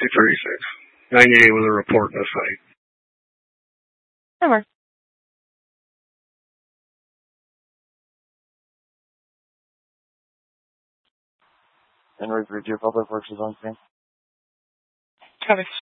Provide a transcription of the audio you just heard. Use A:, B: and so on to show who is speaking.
A: 236. 98 with a report in the site.
B: Over.
C: And Ridgeview Public Works is on scene.
B: Copy.